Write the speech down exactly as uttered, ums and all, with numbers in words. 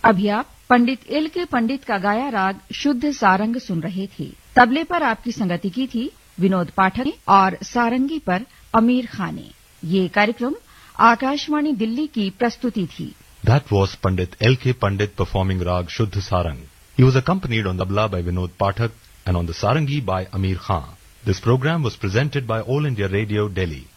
अभी आप पंडित एल के पंडित का गाया राग शुद्ध सारंग सुन रहे थे। तबले पर आपकी संगति की थी विनोद पाठक ने और सारंगी पर अमीर खान ने। ये कार्यक्रम आकाशवाणी दिल्ली की प्रस्तुति थी। That was Pandit L K Pandit performing Rag Shuddh Sarang. He was accompanied on tabla by Vinod Pathak and on the sarangi by Ameer Khan. This program was presented by All India Radio, Delhi.